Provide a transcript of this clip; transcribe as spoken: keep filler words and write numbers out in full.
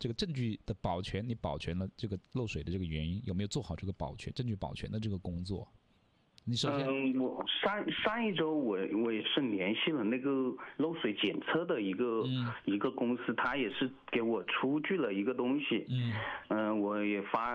这个证据的保全，你保全了这个漏水的这个原因，有没有做好这个保全证据保全的这个工作？你首先， 嗯，我上上一周我我也是联系了那个漏水检测的一个、嗯、一个公司，他也是给我出具了一个东西，嗯，嗯、呃，我也发